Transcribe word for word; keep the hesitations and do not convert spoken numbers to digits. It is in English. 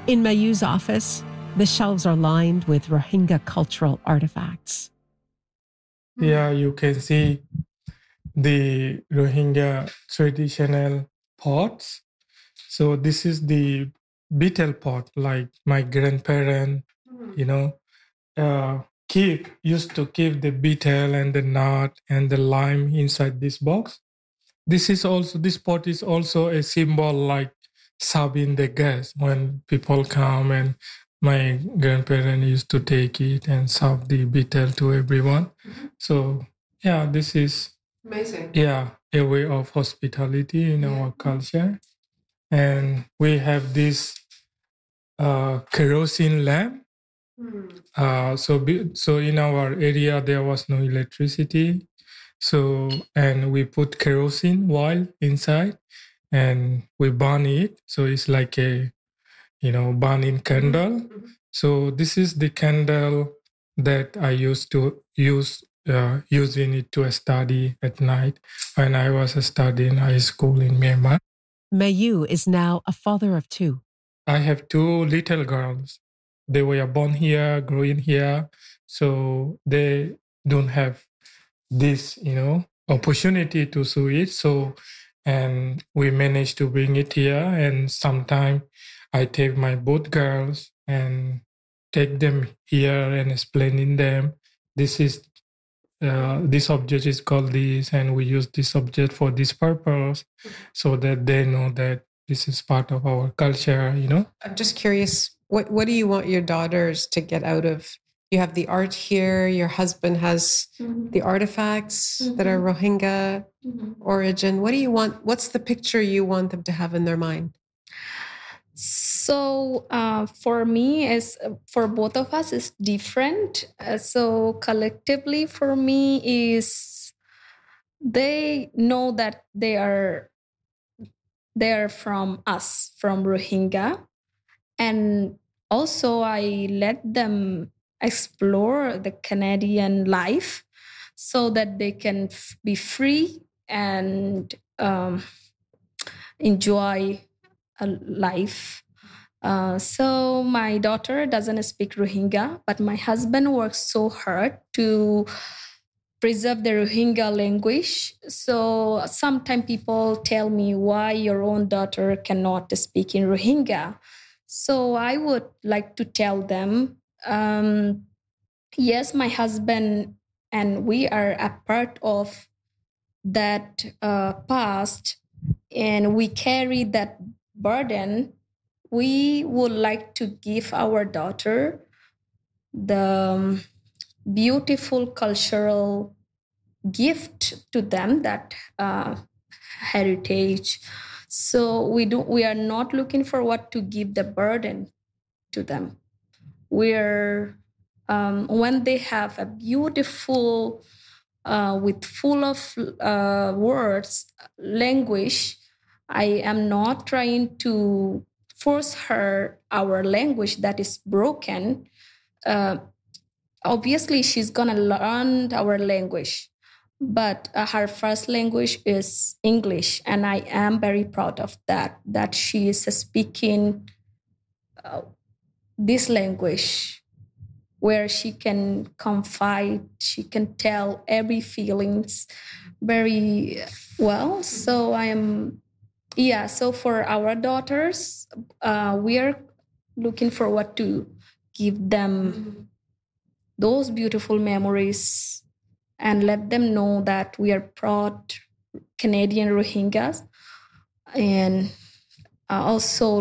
In Mayu's office, the shelves are lined with Rohingya cultural artifacts. Here you can see the Rohingya traditional pots. So this is the betel pot, like my grandparent, you know, uh, keep used to keep the betel and the nut and the lime inside this box. This is also this pot is also a symbol like serving the guests when people come, and my grandparents used to take it and serve the betel to everyone. Mm-hmm. So yeah, this is amazing. Yeah, a way of hospitality in yeah. our culture. And we have this uh, kerosene lamp. Mm. Uh, so, be, so in our area there was no electricity. So, and we put kerosene oil inside, and we burn it. So it's like a, you know, burning candle. Mm-hmm. So this is the candle that I used to use, uh, using it to study at night when I was studying high school in Myanmar. Mayu is now a father of two. I have two little girls. They were born here, growing here, so they don't have this, you know, opportunity to see it. So, and we managed to bring it here. And sometimes I take my both girls and take them here and explaining them. This is uh, this object is called this, and we use this object for this purpose, so that they know that this is part of our culture. You know. I'm just curious. What What do you want your daughters to get out of? You have the art here. Your husband has mm-hmm. the artifacts mm-hmm. that are Rohingya mm-hmm. origin. What do you want? What's the picture you want them to have in their mind? So uh, for me, as for both of us, is different. Uh, so collectively, for me, is they know that they are they are from us, from Rohingya, and also I let them explore the Canadian life so that they can f- be free and um, enjoy a life. Uh, so my daughter doesn't speak Rohingya, but my husband works so hard to preserve the Rohingya language. So sometimes people tell me why your own daughter cannot speak in Rohingya. So I would like to tell them, um, yes, my husband and we are a part of that uh, past, and we carry that burden. We would like to give our daughter the beautiful cultural gift to them, that uh, heritage. So we do. We are not looking for what to give the burden to them. We're um, when they have a beautiful, uh, with full of uh, words, language. I am not trying to force her our language that is broken. Uh, obviously, she's gonna learn our language, but uh, her first language is English, and I am very proud of that. That she is speaking uh, this language, where she can confide, she can tell every feelings very well. So I am. Yeah, so for our daughters, uh, we are looking forward to give them those beautiful memories and let them know that we are proud Canadian Rohingyas, and uh, also